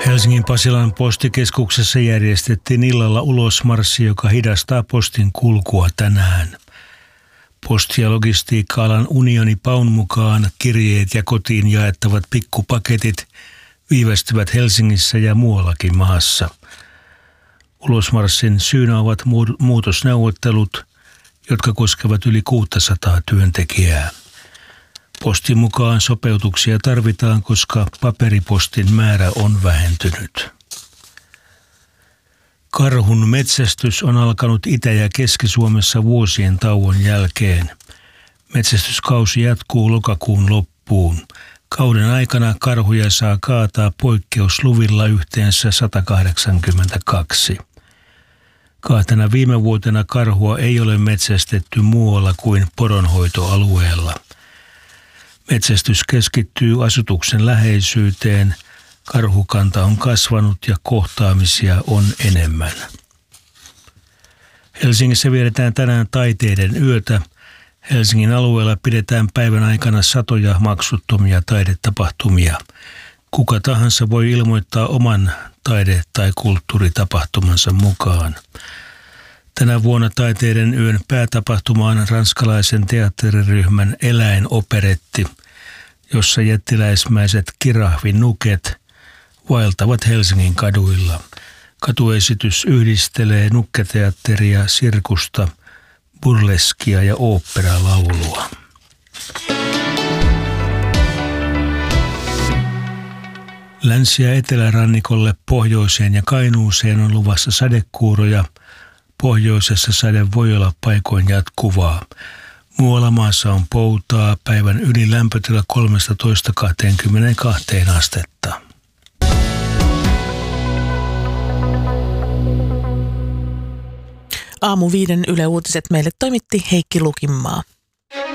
Helsingin Pasilan postikeskuksessa järjestettiin illalla ulosmarssi, joka hidastaa postin kulkua tänään. Posti- ja logistiikka-alan unioni PAUn mukaan kirjeet ja kotiin jaettavat pikkupaketit viivästyvät Helsingissä ja muuallakin maassa. Ulosmarssin syynä ovat muutosneuvottelut, jotka koskevat yli 600 työntekijää. Postin mukaan sopeutuksia tarvitaan, koska paperipostin määrä on vähentynyt. Karhun metsästys on alkanut Itä- ja Keski-Suomessa vuosien tauon jälkeen. Metsästyskausi jatkuu lokakuun loppuun. Kauden aikana karhuja saa kaataa poikkeusluvilla yhteensä 182. 2 viime vuotena karhua ei ole metsästetty muualla kuin poronhoitoalueella. Metsästys keskittyy asutuksen läheisyyteen, karhukanta on kasvanut ja kohtaamisia on enemmän. Helsingissä vietetään tänään taiteiden yötä. Helsingin alueella pidetään päivän aikana satoja maksuttomia taidetapahtumia. Kuka tahansa voi ilmoittaa oman taide- tai kulttuuritapahtumansa mukaan. Tänä vuonna taiteiden yön päätapahtuma on ranskalaisen teatteriryhmän eläinoperetti, jossa jättiläismäiset kirahvinuket vaeltavat Helsingin kaduilla. Katuesitys yhdistelee nukketeatteria, sirkusta, burleskia ja oopperalaulua. Länsi- ja etelärannikolle, pohjoiseen ja Kainuuseen on luvassa sadekuuroja. Pohjoisessa sade voi olla paikoin jatkuvaa. Muualla maassa on poutaa, päivän ylilämpötila 13–22 astetta. Aamu 5 Yle Uutiset meille toimitti Heikki Lukinmaa.